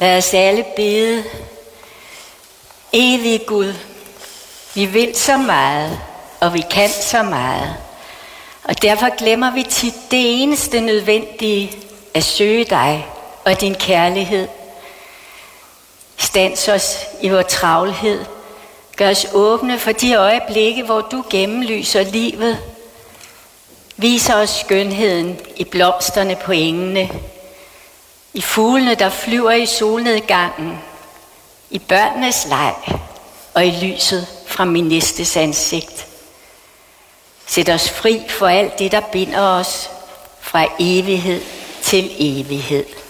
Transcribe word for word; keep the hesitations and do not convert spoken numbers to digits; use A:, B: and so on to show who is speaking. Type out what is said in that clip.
A: Lad os alle bede. Evige Gud, vi vil så meget, og vi kan så meget. Og derfor glemmer vi tit det eneste nødvendige, at søge dig og din kærlighed. Stands os i vor travlhed. Gør os åbne for de øjeblikke, hvor du gennemlyser livet. Viser os skønheden i blomsterne på engene, i fuglene, der flyver i solnedgangen, i børnenes leg og i lyset fra min næstes ansigt. Sæt os fri for alt det, der binder os fra evighed til evighed.